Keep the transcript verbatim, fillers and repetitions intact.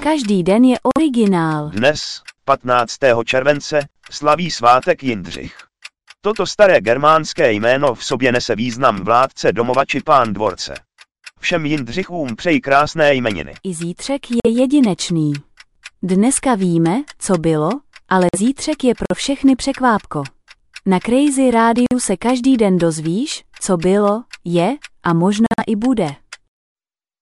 Každý den je originál. Dnes, patnáctého července, slaví svátek Jindřich. Toto staré germánské jméno v sobě nese význam vládce domova či pán dvorce. Všem Jindřichům přeji krásné jmeniny. I zítřek je jedinečný. Dneska víme, co bylo, ale zítřek je pro všechny překvápko. Na Crazy Rádiu se každý den dozvíš, co bylo, je a možná i bude.